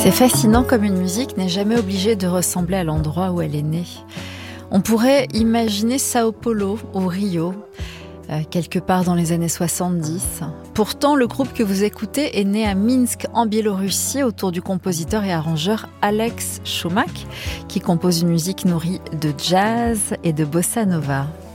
C'est fascinant comme une musique n'est jamais obligée de ressembler à l'endroit où elle est née. On pourrait imaginer Sao Paulo ou Rio, quelque part dans les années 70. Pourtant, le groupe que vous écoutez est né à Minsk, en Biélorussie, autour du compositeur et arrangeur Alex Chomak, qui compose une musique nourrie de jazz et de bossa nova.